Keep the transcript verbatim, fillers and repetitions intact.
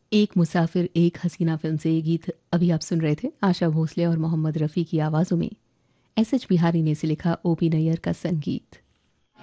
एक मुसाफिर एक हसीना फिल्म से ये गीत अभी आप सुन रहे थे आशा भोसले और मोहम्मद रफ़ी की आवाज़ों में। एस एच बिहारी ने इसे लिखा, ओ पी नैयर का संगीत।